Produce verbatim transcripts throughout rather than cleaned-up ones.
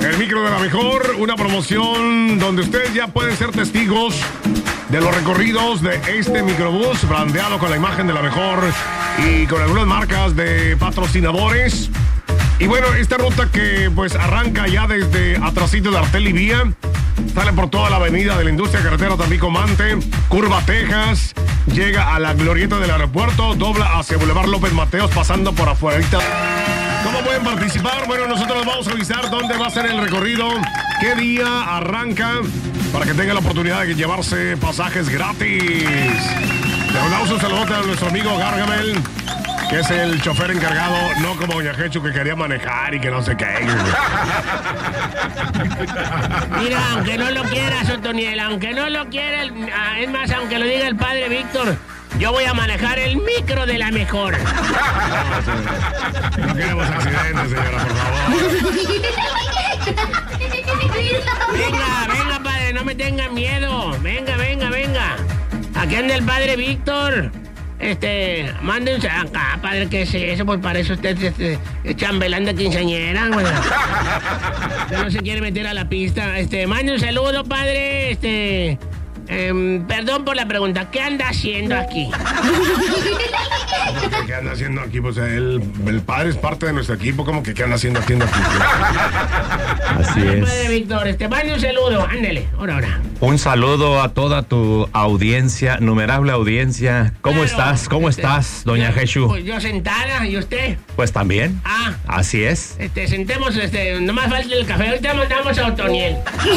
El micro de la mejor, una promoción donde ustedes ya pueden ser testigos de los recorridos de este microbús brandeado con la imagen de la mejor y con algunas marcas de patrocinadores. Y bueno, esta ruta que pues arranca ya desde atrasito de Artel y Vía, sale por toda la avenida de la Industria Carretera Tampico-Mante, curva Texas, llega a la glorieta del aeropuerto, dobla hacia Boulevard López Mateos, pasando por afuera. ¿Cómo pueden participar? Bueno, nosotros les vamos a avisar dónde va a ser el recorrido, qué día arranca, para que tengan la oportunidad de llevarse pasajes gratis. Le mandamos un saludo a nuestro amigo Gargamel, que es el chofer encargado, no como Doña Jechu, que quería manejar y que no sé qué. Mira, aunque no lo quiera, Sotoniel, aunque no lo quiera, el, es más, aunque lo diga el padre Víctor, yo voy a manejar el micro de la mejor. No queremos accidentes, señora, por favor. Venga, venga, padre, no me tengan miedo. Venga, venga, venga. Aquí anda el padre Víctor. Este, mándense acá, padre, ¿qué es eso? Pues para eso usted este, chambelán de quinceañera, güey. Usted no se quiere meter a la pista. Este, mande un saludo, padre. Este, eh, perdón por la pregunta, ¿qué anda haciendo aquí? ¿Qué anda haciendo aquí? Pues el, el padre es parte de nuestro equipo, ¿cómo que qué anda haciendo aquí? Así es. Padre Víctor, este, mande un saludo, ándele, ahora, ahora. Un saludo a toda tu audiencia, numerable audiencia. ¿Cómo Claro, estás? ¿Cómo este, estás, doña yo- Jesús? Pues yo sentada, ¿y usted? Pues también. Ah, Así es. este, sentemos, este, nomás falta el café. Ahorita mandamos a Otoniel.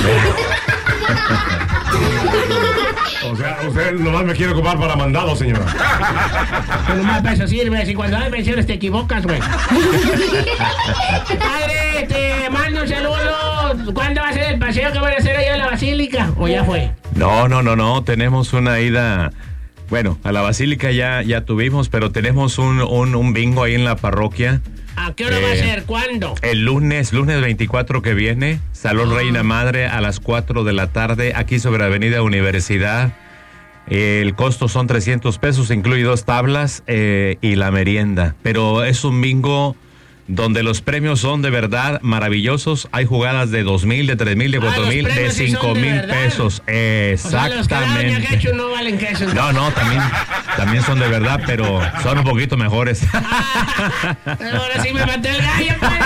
O sea, usted nomás me quiere ocupar para mandado, señora. Pero nomás para eso sirve. Si cuando hay menciones te equivocas, güey. Padre, este, manda un saludo. ¿Cuándo va a ser el paseo que van a hacer allá en la Basílica? ¿O ya fue? No, no, no, no. Tenemos una ida. Bueno, a la Basílica ya, ya tuvimos, pero tenemos un, un, un bingo ahí en la parroquia. ¿A qué hora va a Eh, ser? ¿Cuándo? El lunes, lunes veinticuatro que viene, Salón Ah. Reina Madre a las cuatro de la tarde, aquí sobre Avenida Universidad. El costo son trescientos pesos, incluye dos tablas eh, y la merienda. Pero es un bingo donde los premios son de verdad maravillosos. Hay jugadas de dos mil, de tres mil, de Ah, cuatro los mil, de premios sí son cinco de mil verdad. pesos. O sea, los que da Doña Exactamente. Quechu no valen queso. No, no, también, también son de verdad, pero son un poquito mejores. Pero ahora sí me maté el gallo, padre.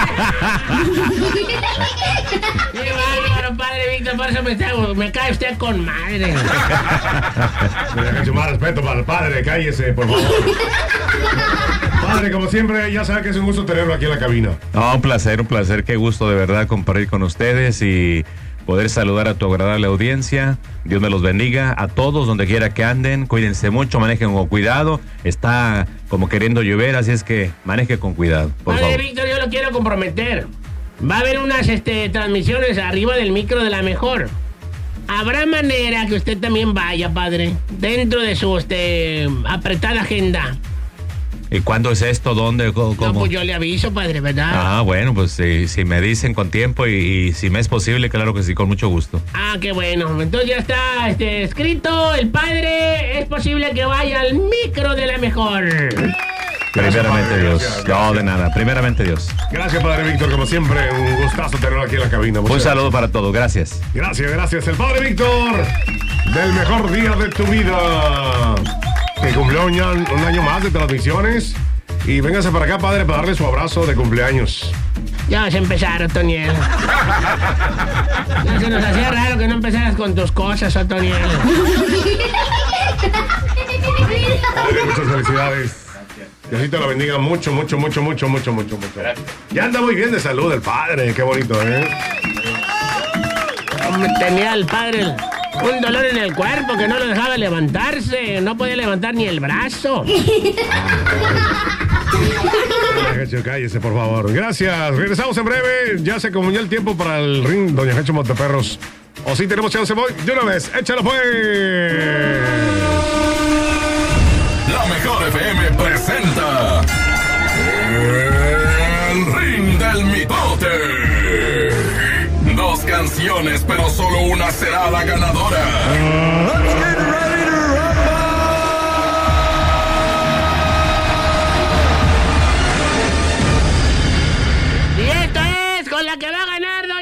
Qué bárbaro, padre Víctor, por eso me, está- me cae usted con madre. Doña Jechu, más respeto para el padre, cállese, por favor. Padre, como siempre, ya sabe que es un gusto tenerlo aquí en la cabina. No, un placer, un placer. Qué gusto de verdad compartir con ustedes y poder saludar a tu agradable audiencia. Dios me los bendiga a todos, donde quiera que anden. Cuídense mucho, manejen con cuidado. Está como queriendo llover, así es que maneje con cuidado, por Padre favor. Víctor, yo lo quiero comprometer. Va a haber unas este, transmisiones arriba del micro de la mejor. ¿Habrá manera que usted también vaya, padre? Dentro de su este, apretada agenda. ¿Y cuándo es esto? ¿Dónde? ¿Cómo? No, pues yo le aviso, padre, ¿verdad? Ah, bueno, pues si, si me dicen con tiempo y, y si me es posible, claro que sí, con mucho gusto. Ah, qué bueno. Entonces ya está este, escrito. El padre es posible que vaya al micro de la mejor. Primeramente padre, Dios. gracias, No, gracias. de nada. Primeramente Dios. Gracias, padre Víctor, como siempre, un gustazo tenerlo aquí en la cabina. Muchas Un saludo para todos. Gracias. Gracias, gracias. El padre Víctor, del mejor día de tu vida. Que cumplió un año, un año más de transmisiones. Y véngase para acá, padre, para darle su abrazo de cumpleaños. Ya vas a empezar, Otoniel. Ya se nos hacía raro que no empezaras con tus cosas, Otoniel. Padre, muchas felicidades. Diosito lo bendiga mucho, mucho, mucho, mucho, mucho, mucho, mucho. Ya anda muy bien de salud el padre, qué bonito, ¿eh? Hombre, tenía el padre un dolor en el cuerpo que no lo dejaba levantarse. No podía levantar ni el brazo. Doña Jecho, cállese, por favor. Gracias. Regresamos en breve. Ya se comunió el tiempo para el ring, Doña Jecho Monteperros. O si tenemos chance, voy de una vez. Échalo, pues. La Mejor F M presenta El Ring del Mitote. Dos canciones, pero solo una será la ganadora. Y esto es con la que va a ganar Doña